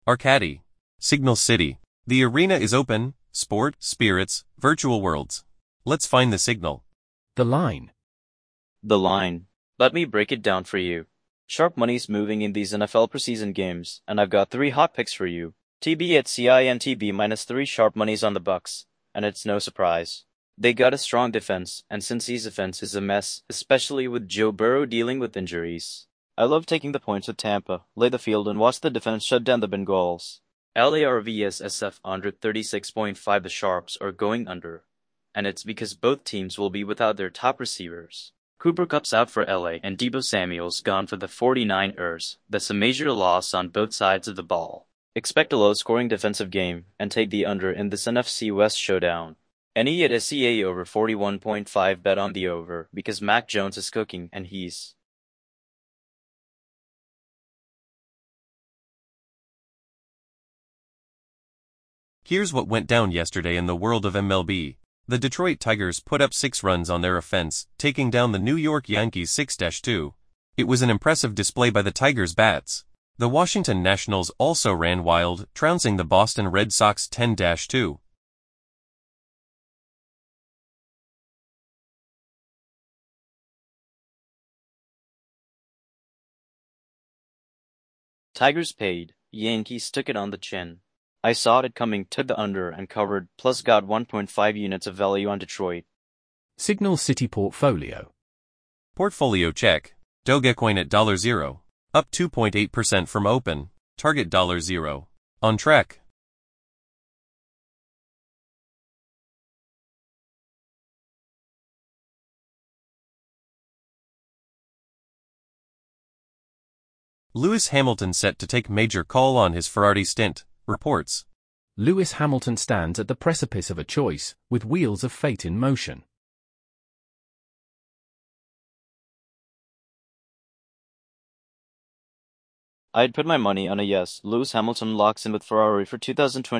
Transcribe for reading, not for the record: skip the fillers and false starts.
Arcady. Signal City. The arena is open, sport, spirits, virtual worlds. Let's find the signal. The line. The line. Let me break it down for you. Sharp money's moving in these NFL preseason games, and I've got 3 hot picks for you. TB at CINTB -3 sharp money's on the Bucks, and it's no surprise. They got a strong defense, and Cincy's offense is a mess, especially with Joe Burrow dealing with injuries. I love taking the points with Tampa, lay the field, and watch the defense shut down the Bengals. LARVS SF under 36.5. The Sharps are going under, and it's because both teams will be without their top receivers. Cooper Kupp's out for LA, and Deebo Samuel's gone for the 49ers. That's a major loss on both sides of the ball. Expect a low-scoring defensive game, and take the under in this NFC West showdown. Any at SCA over 41.5, bet on the over, because Mac Jones is cooking, and he's... Here's what went down yesterday in the world of MLB. The Detroit Tigers put up 6 runs on their offense, taking down the New York Yankees 6-2. It was an impressive display by the Tigers' bats. The Washington Nationals also ran wild, trouncing the Boston Red Sox 10-2. Tigers paid, Yankees took it on the chin. I saw it coming, took the under and covered, plus got 1.5 units of value on Detroit. Signal City Portfolio. Portfolio check. Dogecoin at $0, up 2.8% from open. Target $0. On track. Lewis Hamilton set to take major call on his Ferrari stint, reports. Lewis Hamilton stands at the precipice of a choice, with wheels of fate in motion. I'd put my money on a yes. Lewis Hamilton locks in with Ferrari for 2020.